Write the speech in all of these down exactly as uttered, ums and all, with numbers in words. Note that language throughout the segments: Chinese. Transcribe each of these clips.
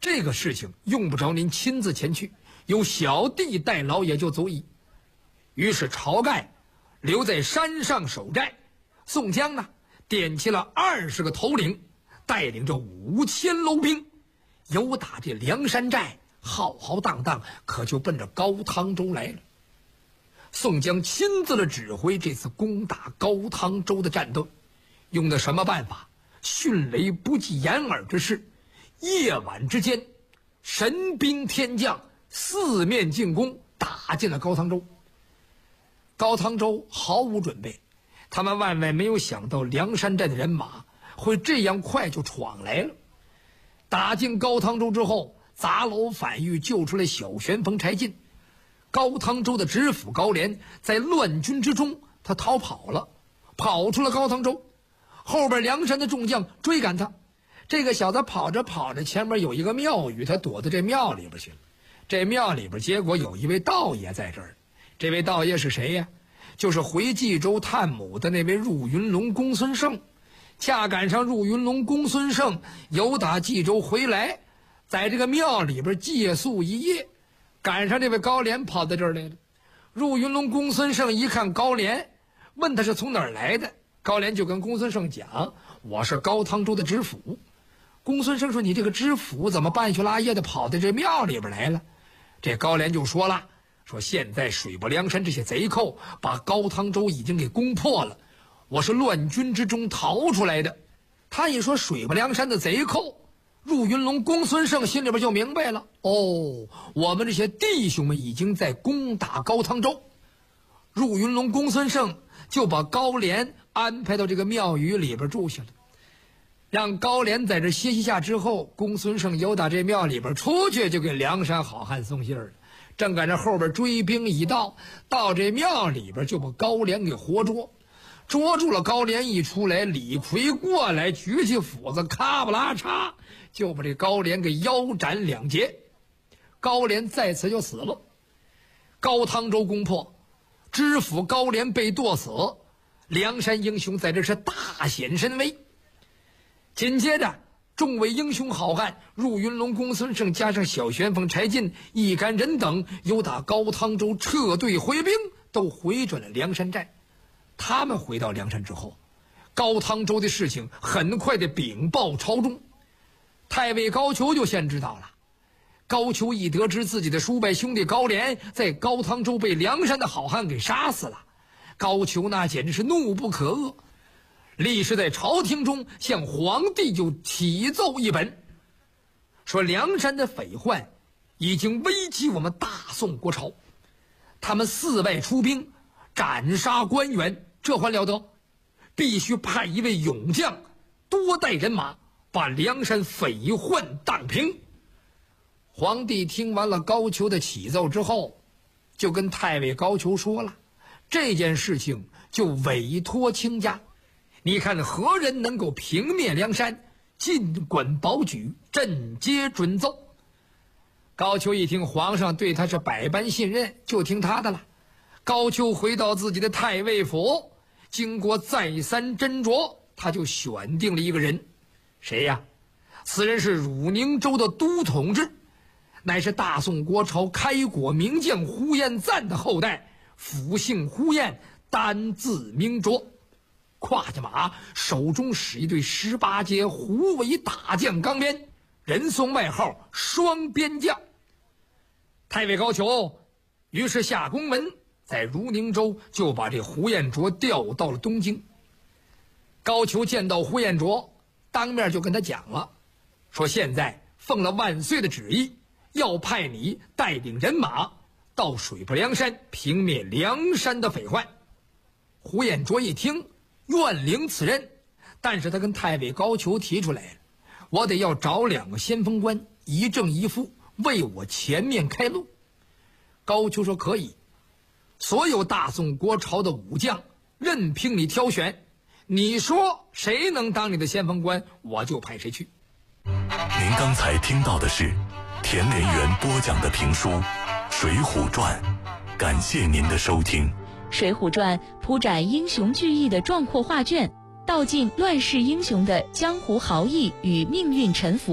这个事情用不着您亲自前去，有小弟代劳也就足矣。于是晁盖留在山上守寨，宋江呢点起了二十个头领，带领着五千楼兵，由打这梁山寨浩浩荡荡，可就奔着高汤州来了。宋江亲自的指挥这次攻打高汤州的战斗，用的什么办法？迅雷不及掩耳之势，夜晚之间，神兵天将四面进攻，打进了高汤州。高汤州毫无准备，他们万万没有想到梁山寨的人马会这样快就闯来了。打进高汤州之后，砸楼反狱，救出了小旋风柴进。高汤州的知府高廉在乱军之中，他逃跑了，跑出了高汤州。后边梁山的众将追赶他，这个小子跑着跑着，前面有一个庙宇，他躲到这庙里边去了。这庙里边结果有一位道爷在这儿。这位道爷是谁呀？就是回冀州探母的那位入云龙公孙胜。恰赶上入云龙公孙胜由打冀州回来，在这个庙里边借宿一夜，赶上这位高廉跑到这儿来了。入云龙公孙胜一看高廉，问他是从哪儿来的，高廉就跟公孙胜讲：我是高汤州的知府。公孙胜说：你这个知府怎么半宿拉夜的跑到这庙里边来了？这高廉就说了，说现在水泊梁山这些贼寇把高汤州已经给攻破了，我是乱军之中逃出来的。他一说水泊梁山的贼寇，入云龙公孙胜心里边就明白了，哦，我们这些弟兄们已经在攻打高汤州。入云龙公孙胜就把高廉安排到这个庙宇里边住下了，让高廉在这歇息下之后，公孙胜由打这庙里边出去，就给梁山好汉送信了。正赶着后边追兵已到，到这庙里边就把高廉给活捉，捉住了高廉一出来，李逵过来举起斧子，咔不拉嚓就把这高廉给腰斩两截，高廉在此就死了。高汤州攻破，知府高廉被剁死，梁山英雄在这是大显神威。紧接着众位英雄好汉入云龙公孙胜加上小旋风柴进一干人等，由打高汤州撤队回兵，都回转了梁山寨。他们回到梁山之后，高汤州的事情很快的禀报朝中。太尉高俅就先知道了。高俅一得知自己的叔伯兄弟高廉在高汤州被梁山的好汉给杀死了，高俅那简直是怒不可遏，立时在朝廷中向皇帝就启奏一本，说梁山的匪患已经危及我们大宋国朝，他们四外出兵斩杀官员，这还了得？必须派一位勇将多带人马，把梁山匪患荡平。皇帝听完了高俅的启奏之后，就跟太尉高俅说了，这件事情就委托卿家，你看何人能够平灭梁山，尽管保举，朕皆准奏。高俅一听皇上对他是百般信任，就听他的了。高俅回到自己的太尉府，经过再三斟酌，他就选定了一个人。谁呀？此人是汝宁州的都统制，乃是大宋国朝开国名将呼延赞的后代，府姓呼延，单字明卓。跨着马，手中使一对十八节虎尾大将钢鞭，人送外号双鞭将。太尉高俅于是下公文，在汝宁州就把这呼延灼调到了东京。高俅见到呼延灼，当面就跟他讲了，说现在奉了万岁的旨意，要派你带领人马到水泊梁山，平灭梁山的匪患。呼延灼一听，愿领此任，但是他跟太尉高俅提出来了，我得要找两个先锋官，一正一负，为我前面开路。高俅说可以，所有大宋国朝的武将任凭你挑选，你说谁能当你的先锋官，我就派谁去。 您刚才听到的是田连元播讲的评书《水浒传》，感谢您的收听。《 水浒传》铺展英雄聚义的壮阔画卷，道尽乱世英雄的江湖豪义与命运沉浮，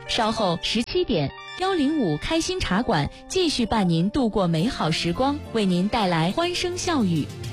稍后十七点，幺零五开心茶馆继续伴您度过美好时光，为您带来欢声笑语。